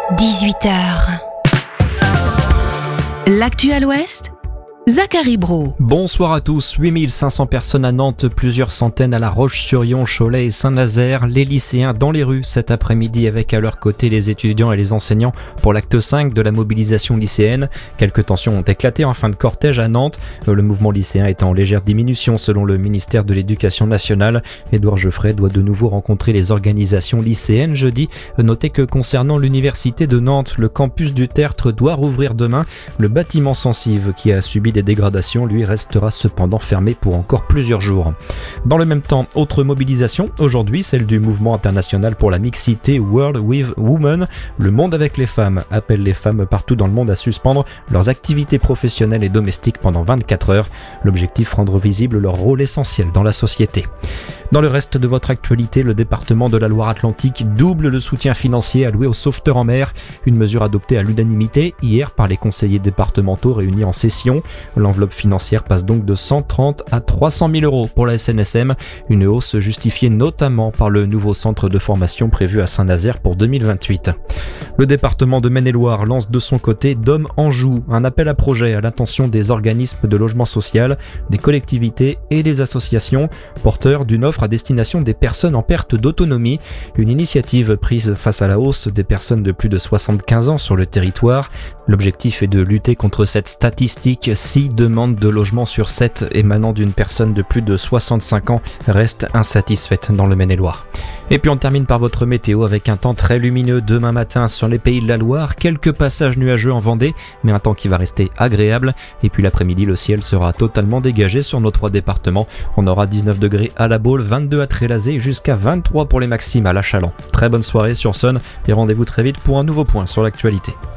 18h. L'actu à l'Ouest, Zachary Brault. Bonsoir à tous. 8500 personnes à Nantes, plusieurs centaines à La Roche-sur-Yon, Cholet et Saint-Nazaire. Les lycéens dans les rues cet après-midi avec à leur côté les étudiants et les enseignants pour l'acte 5 de la mobilisation lycéenne. Quelques tensions ont éclaté en fin de cortège à Nantes. Le mouvement lycéen est en légère diminution selon le ministère de l'Éducation nationale. Édouard Geoffrey doit de nouveau rencontrer les organisations lycéennes jeudi. Notez que concernant l'université de Nantes, le campus du Tertre doit rouvrir demain. Le bâtiment Sensive qui a subi des dégradations, lui, restera cependant fermé pour encore plusieurs jours. Dans le même temps, autre mobilisation, aujourd'hui celle du mouvement international pour la mixité World with Women. Le monde avec les femmes appelle les femmes partout dans le monde à suspendre leurs activités professionnelles et domestiques pendant 24 heures. L'objectif, rendre visible leur rôle essentiel dans la société. Dans le reste de votre actualité, le département de la Loire-Atlantique double le soutien financier alloué aux sauveteurs en mer, une mesure adoptée à l'unanimité hier par les conseillers départementaux réunis en session. L'enveloppe financière passe donc de 130 à 300 000 euros pour la SNSM, une hausse justifiée notamment par le nouveau centre de formation prévu à Saint-Nazaire pour 2028. Le département de Maine-et-Loire lance de son côté Dom Anjou, un appel à projet à l'intention des organismes de logement social, des collectivités et des associations porteurs d'une offre à destination des personnes en perte d'autonomie, une initiative prise face à la hausse des personnes de plus de 75 ans sur le territoire. L'objectif est de lutter contre cette statistique. 6 demandes de logement sur 7 émanant d'une personne de plus de 65 ans restent insatisfaites dans le Maine-et-Loire. Et puis on termine par votre météo avec un temps très lumineux demain matin sur les pays de la Loire, quelques passages nuageux en Vendée, mais un temps qui va rester agréable. Et puis l'après-midi, le ciel sera totalement dégagé sur nos 3 départements. On aura 19 degrés à La Baule, 22 à Trélazé et jusqu'à 23 pour les maximes à La Chaland. Très bonne soirée sur Sun et rendez-vous très vite pour un nouveau point sur l'actualité.